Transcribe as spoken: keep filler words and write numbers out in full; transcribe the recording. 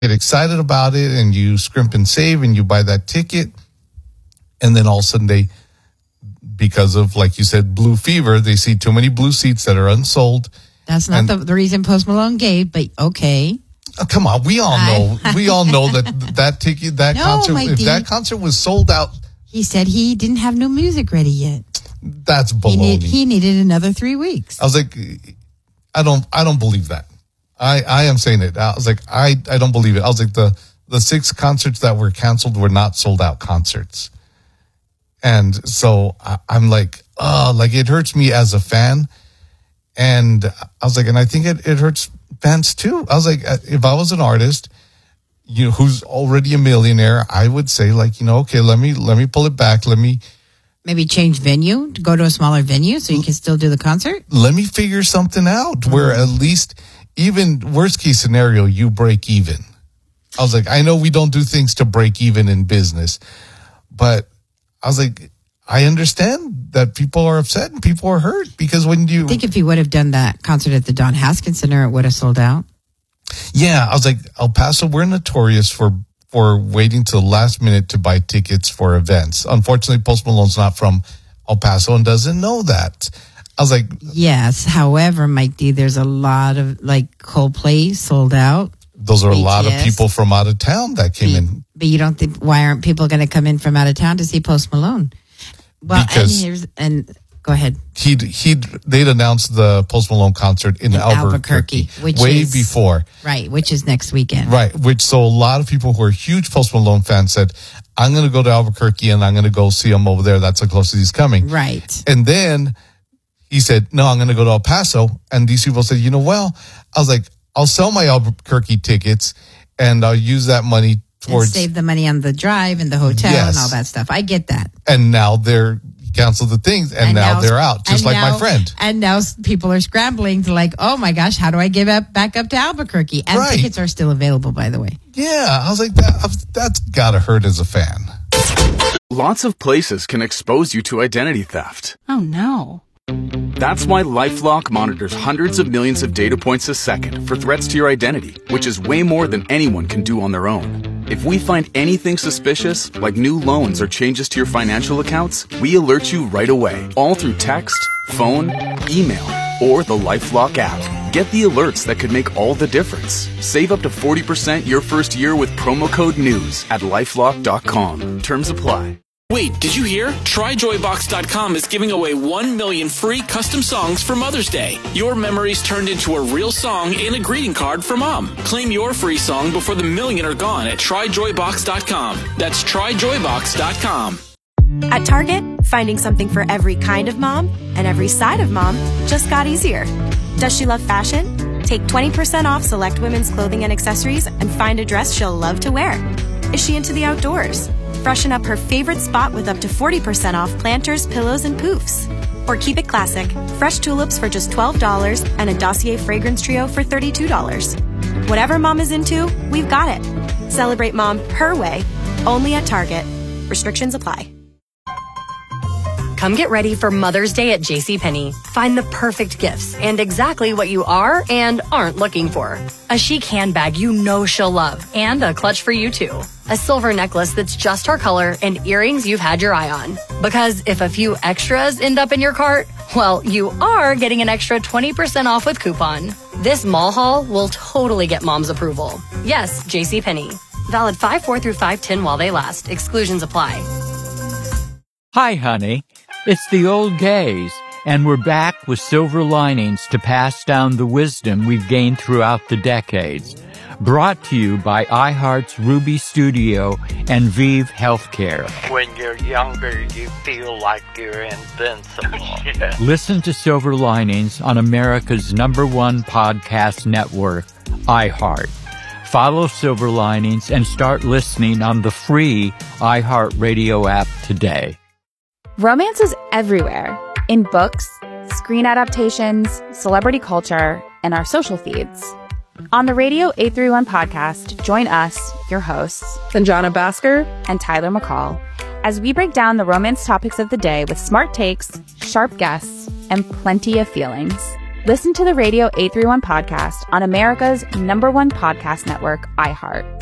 get excited about it and you scrimp and save and you buy that ticket. And then all of a sudden they, because of, like you said, blue fever, they see too many blue seats that are unsold. That's not the, the reason Post Malone gave, but okay. Oh, come on, we all know. we all know that that ticket, that no, concert, if D. that concert was sold out. He said he didn't have new music ready yet. That's baloney. He, need, he needed another three weeks. I was like, I don't, I don't believe that. I, I am saying it. I was like, I, I don't believe it. I was like, the, the six concerts that were canceled were not sold out concerts. And so I, I'm like, oh, like it hurts me as a fan. And I was like, and I think it, it hurts fans too. I was like, if I was an artist, you know, who's already a millionaire, I would say like, you know, okay, let me, let me pull it back. Let me maybe change venue to go to a smaller venue so you can still do the concert. Let me figure something out where at least even worst case scenario, you break even. I was like, I know we don't do things to break even in business, but I was like, I understand that people are upset and people are hurt because when you I think if he would have done that concert at the Don Haskins Center, it would have sold out. Yeah, I was like, El Paso, we're notorious for for waiting to the last minute to buy tickets for events. Unfortunately, Post Malone's not from El Paso and doesn't know that. I was like, yes. However, Mike D, there's a lot of like Coldplay sold out. Those are a lot of people from out of town that came but, in. But you don't think, why aren't people going to come in from out of town to see Post Malone? Well, because and here's, and go ahead. He'd, he'd, they'd announced the Post Malone concert in, in Albuquerque, Albuquerque which way is, before. Right, which is next weekend. Right, which so a lot of people who are huge Post Malone fans said, I'm going to go to Albuquerque and I'm going to go see him over there. That's how close he's coming. Right. And then he said, no, I'm going to go to El Paso. And these people said, you know, well, I was like, I'll sell my Albuquerque tickets and I'll use that money towards... And save the money on the drive and the hotel yes. and all that stuff. I get that. And now they're... canceled the things and, and now, now they're out just like now, my friend. And now people are scrambling to like, oh my gosh, how do I give up back up to Albuquerque? And right. tickets are still available, by the way. Yeah, I was like, that, that's gotta hurt as a fan. Lots of places can expose you to identity theft. Oh no. That's why LifeLock monitors hundreds of millions of data points a second for threats to your identity, which is way more than anyone can do on their own. If we find anything suspicious, like new loans or changes to your financial accounts, we alert you right away, all through text, phone, email, or the LifeLock app. Get the alerts that could make all the difference. Save up to forty percent your first year with promo code NEWS at lifelock dot com. Terms apply. Wait, did you hear? Try Joy Box dot com is giving away one million free custom songs for Mother's Day. Your memories turned into a real song and a greeting card for Mom. Claim your free song before the million are gone at Try Joy Box dot com. That's Try Joy Box dot com. At Target, finding something for every kind of mom and every side of mom just got easier. Does she love fashion? Take twenty percent off select women's clothing and accessories and find a dress she'll love to wear. Is she into the outdoors? Freshen up her favorite spot with up to forty percent off planters, pillows, and poofs. Or keep it classic. Fresh tulips for just twelve dollars and a Dossier fragrance trio for thirty-two dollars. Whatever mom is into, we've got it. Celebrate mom her way, only at Target. Restrictions apply. Come get ready for Mother's Day at JCPenney. Find the perfect gifts and exactly what you are and aren't looking for. A chic handbag you know she'll love and a clutch for you too. A silver necklace that's just her color and earrings you've had your eye on. Because if a few extras end up in your cart, well, you are getting an extra twenty percent off with coupon. This mall haul will totally get mom's approval. Yes, JCPenney. Valid five four through five ten while they last. Exclusions apply. Hi, honey. It's the old gays, and we're back with silver linings to pass down the wisdom we've gained throughout the decades. Brought to you by iHeart's Ruby Studio and Vive Healthcare. When you're younger, you feel like you're invincible. Yeah. Listen to Silver Linings on America's number one podcast network, iHeart. Follow Silver Linings and start listening on the free iHeartRadio app today. Romance is everywhere, in books, screen adaptations, celebrity culture, and our social feeds. On the Radio eight thirty-one podcast, join us, your hosts, Sanjana Bhaskar and Tyler McCall, as we break down the romance topics of the day with smart takes, sharp guests, and plenty of feelings. Listen to the Radio eight three one podcast on America's number one podcast network, iHeart.